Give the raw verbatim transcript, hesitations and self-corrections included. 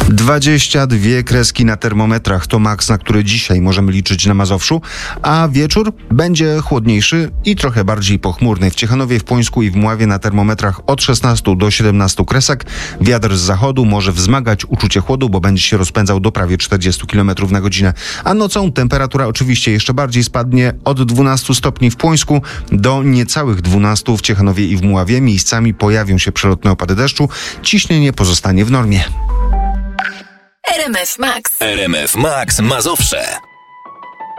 dwadzieścia dwie kreski na termometrach to maks, na który dzisiaj możemy liczyć na Mazowszu, a wieczór będzie chłodniejszy i trochę bardziej pochmurny. W Ciechanowie, w Płońsku i w Mławie na termometrach od szesnastu do siedemnastu kresek. Wiatr z zachodu może wzmagać uczucie chłodu, bo będzie się rozpędzał do prawie czterdziestu kilometrów na godzinę. A nocą temperatura oczywiście jeszcze bardziej spadnie, od dwunastu stopni w Płońsku do niecałych dwunastu w Ciechanowie i w Mławie. Miejscami pojawią się przelotne opady deszczu. Ciśnienie pozostanie w normie. R M F Max. R M F Max Mazowsze.